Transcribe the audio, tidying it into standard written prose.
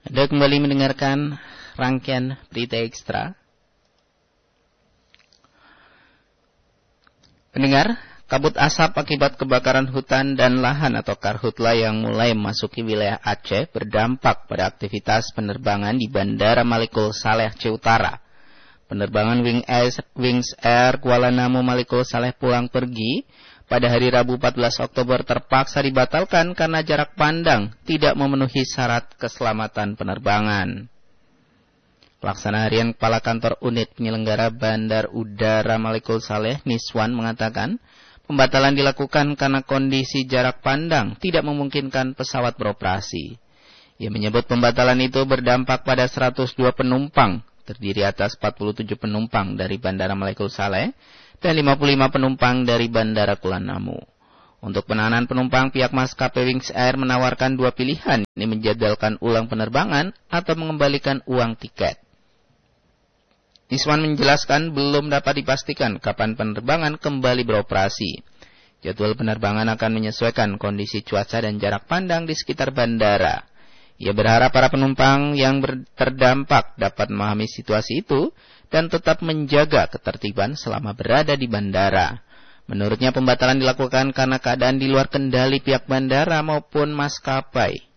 Anda kembali mendengarkan rangkaian berita ekstra. Pendengar, kabut asap akibat kebakaran hutan dan lahan atau karhutla yang mulai memasuki wilayah Aceh berdampak pada aktivitas penerbangan di Bandara Malikul Saleh Aceh Utara. Penerbangan Wings Air Kuala Namu Malikul Saleh pulang pergi pada hari Rabu 14 Oktober terpaksa dibatalkan karena jarak pandang tidak memenuhi syarat keselamatan penerbangan. Pelaksana harian Kepala Kantor Unit Penyelenggara Bandar Udara Malikul Saleh, Niswan, mengatakan pembatalan dilakukan karena kondisi jarak pandang tidak memungkinkan pesawat beroperasi. Ia menyebut pembatalan itu berdampak pada 102 penumpang, terdiri atas 47 penumpang dari Bandara Malikul Saleh dan 55 penumpang dari Bandara Kuala Namu. Untuk penanganan penumpang, pihak maskapai Wings Air menawarkan dua pilihan, ini menjadwalkan ulang penerbangan atau mengembalikan uang tiket. Niswan menjelaskan belum dapat dipastikan kapan penerbangan kembali beroperasi. Jadwal penerbangan akan menyesuaikan kondisi cuaca dan jarak pandang di sekitar bandara. Ia berharap para penumpang yang terdampak dapat memahami situasi itu dan tetap menjaga ketertiban selama berada di bandara. Menurutnya pembatalan dilakukan karena keadaan di luar kendali pihak bandara maupun maskapai.